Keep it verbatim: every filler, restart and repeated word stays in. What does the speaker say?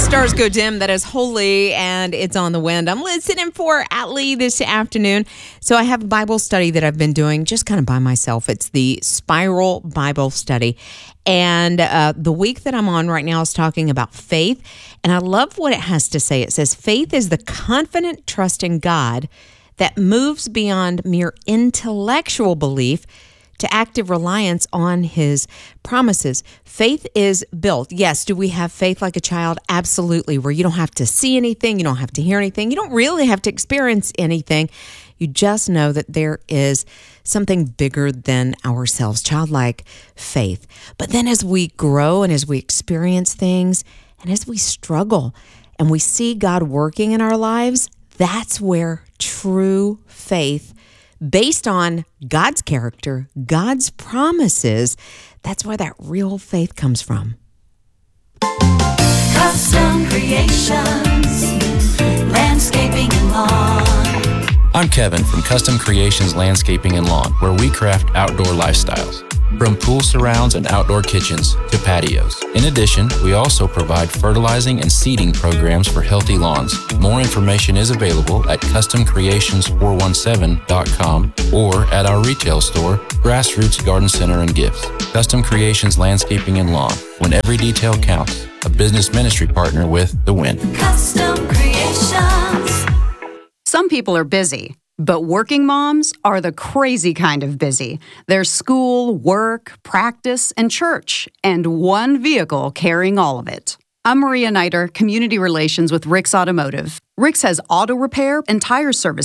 Stars go dim. That is Holy, and it's on the wind. I'm listening for Atlee this afternoon. So I have a Bible study that I've been doing just kind of by myself. It's the Spiral Bible Study. And uh, the week that I'm on right now is talking about faith. And I love what it has to say. It says, faith is the confident trust in God that moves beyond mere intellectual belief to active reliance on his promises. Faith is built. Yes, do we have faith like a child? Absolutely, where you don't have to see anything, you don't have to hear anything, you don't really have to experience anything. You just know that there is something bigger than ourselves, childlike faith. But then as we grow and as we experience things and as we struggle and we see God working in our lives, that's where true faith based on God's character, God's promises, that's where that real faith comes from. Custom Creations, Landscaping and Lawn. I'm Kevin from Custom Creations Landscaping and Lawn, where we craft outdoor lifestyles. From pool surrounds and outdoor kitchens to patios. In addition, we also provide fertilizing and seeding programs for healthy lawns. More information is available at custom creations four one seven dot com or at our retail store, Grassroots Garden Center and Gifts. Custom Creations Landscaping and Lawn. When every detail counts. A business ministry partner with The Win. Custom Creations. Some people are busy. But working moms are the crazy kind of busy. There's school, work, practice, and church, and one vehicle carrying all of it. I'm Maria Niter, Community Relations with Rick's Automotive. Rick's has auto repair and tire service